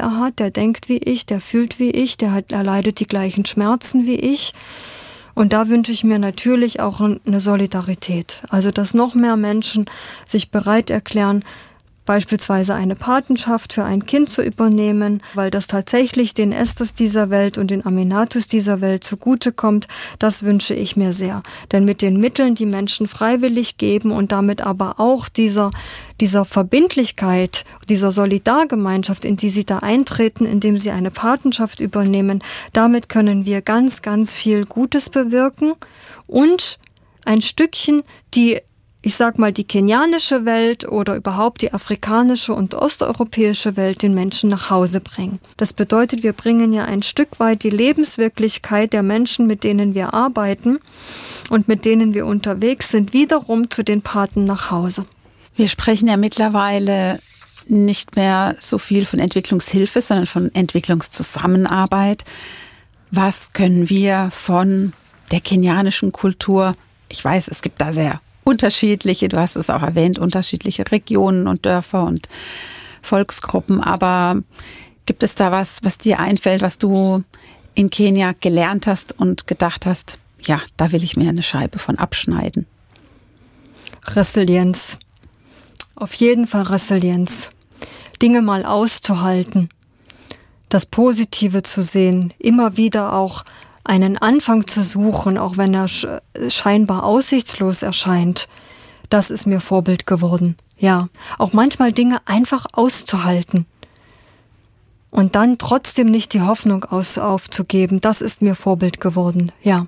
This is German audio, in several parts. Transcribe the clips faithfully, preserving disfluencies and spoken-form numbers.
er hat, der denkt wie ich, der fühlt wie ich, der hat, er leidet die gleichen Schmerzen wie ich. Und da wünsche ich mir natürlich auch eine Solidarität. Also, dass noch mehr Menschen sich bereit erklären, beispielsweise eine Patenschaft für ein Kind zu übernehmen, weil das tatsächlich den Esthers dieser Welt und den Aminatus dieser Welt zugutekommt, das wünsche ich mir sehr. Denn mit den Mitteln, die Menschen freiwillig geben und damit aber auch dieser, dieser Verbindlichkeit, dieser Solidargemeinschaft, in die sie da eintreten, indem sie eine Patenschaft übernehmen, damit können wir ganz, ganz viel Gutes bewirken und ein Stückchen die ich sag mal, die kenianische Welt oder überhaupt die afrikanische und osteuropäische Welt den Menschen nach Hause bringen. Das bedeutet, wir bringen ja ein Stück weit die Lebenswirklichkeit der Menschen, mit denen wir arbeiten und mit denen wir unterwegs sind, wiederum zu den Paten nach Hause. Wir sprechen ja mittlerweile nicht mehr so viel von Entwicklungshilfe, sondern von Entwicklungszusammenarbeit. Was können wir von der kenianischen Kultur, ich weiß, es gibt da sehr unterschiedliche, du hast es auch erwähnt, unterschiedliche Regionen und Dörfer und Volksgruppen. Aber gibt es da was, was dir einfällt, was du in Kenia gelernt hast und gedacht hast, ja, da will ich mir eine Scheibe von abschneiden? Resilienz. Auf jeden Fall Resilienz. Dinge mal auszuhalten. Das Positive zu sehen. Immer wieder auch einen Anfang zu suchen, auch wenn er scheinbar aussichtslos erscheint, das ist mir Vorbild geworden. Ja, auch manchmal Dinge einfach auszuhalten und dann trotzdem nicht die Hoffnung aus, aufzugeben, das ist mir Vorbild geworden. Ja.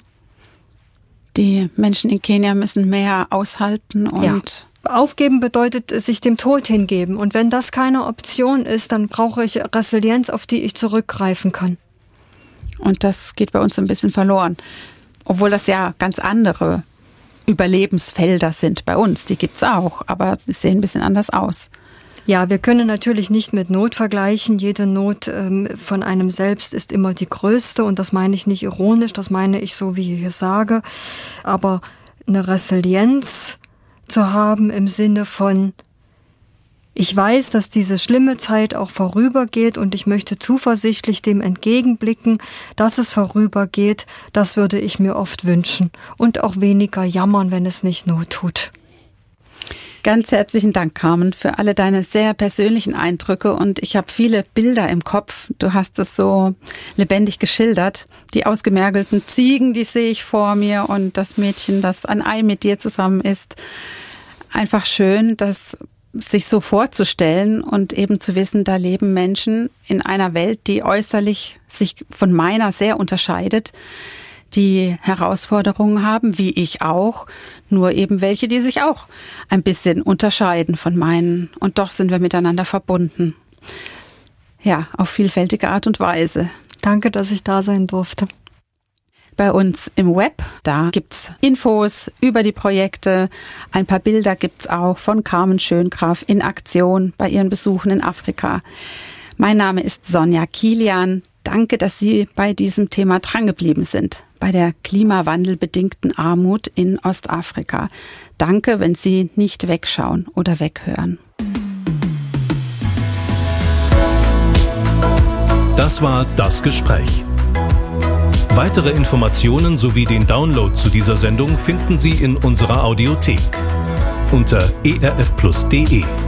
Die Menschen in Kenia müssen mehr aushalten und ja. Aufgeben bedeutet sich dem Tod hingeben. Und wenn das keine Option ist, dann brauche ich Resilienz, auf die ich zurückgreifen kann. Und das geht bei uns ein bisschen verloren. Obwohl das ja ganz andere Überlebensfelder sind bei uns. Die gibt's auch, aber sie sehen ein bisschen anders aus. Ja, wir können natürlich nicht mit Not vergleichen. Jede Not ähm, von einem selbst ist immer die größte. Und das meine ich nicht ironisch, das meine ich so, wie ich es sage. Aber eine Resilienz zu haben im Sinne von, ich weiß, dass diese schlimme Zeit auch vorübergeht und ich möchte zuversichtlich dem entgegenblicken, dass es vorübergeht. Das würde ich mir oft wünschen. Und auch weniger jammern, wenn es nicht Not tut. Ganz herzlichen Dank, Carmen, für alle deine sehr persönlichen Eindrücke. Und ich habe viele Bilder im Kopf. Du hast es so lebendig geschildert. Die ausgemergelten Ziegen, die sehe ich vor mir. Und das Mädchen, das ein Ei mit dir zusammen isst. Einfach schön, dass sich so vorzustellen und eben zu wissen, da leben Menschen in einer Welt, die äußerlich sich von meiner sehr unterscheidet, die Herausforderungen haben, wie ich auch, nur eben welche, die sich auch ein bisschen unterscheiden von meinen. Und doch sind wir miteinander verbunden. Ja, auf vielfältige Art und Weise. Danke, dass ich da sein durfte. Bei uns im Web, da gibt's Infos über die Projekte. Ein paar Bilder gibt's auch von Carmen Schöngraf in Aktion bei ihren Besuchen in Afrika. Mein Name ist Sonja Kilian. Danke, dass Sie bei diesem Thema drangeblieben sind, bei der klimawandelbedingten Armut in Ostafrika. Danke, wenn Sie nicht wegschauen oder weghören. Das war das Gespräch. Weitere Informationen sowie den Download zu dieser Sendung finden Sie in unserer Audiothek unter e r f plus punkt d e.